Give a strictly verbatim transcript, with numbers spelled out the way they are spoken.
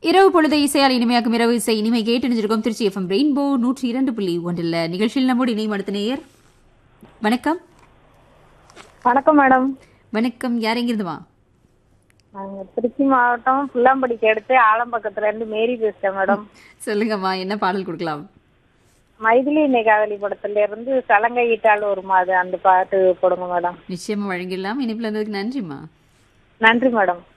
இரவு பொழுது இசையால் இனிமையாக்கும் இரவு இசை இனிமை கேட்டு திருச்சி எஃப்எம் ரெயின்போ நூற்றி இரண்டு புள்ளி ஒன்றில் நிகழ்ச்சியில் நம்மோடு இணையும் அடுத்த நேயர். வணக்கம். வணக்கம் மேடம். வணக்கம். யார் எங்கிருந்துமா? திருச்சி மாவட்டம் புல்லாம்படிக்கு அடுத்து ஆலம்பக்கத்துல இருந்து மேரி பேசுறேன் மேடம். சொல்லுங்கம்மா, என்ன பாடல் கொடுக்கலாம்? மைதிலி நெகாவலி படத்துல இருந்து சலங்கையிட்டால் ஒரு மாது அந்த பாட்டு போடுங்க மேடம். நிச்சயமா வழங்கிடலாம். இனிப்புல இருந்ததுக்கு நன்றிம்மா. நன்றி மேடம்.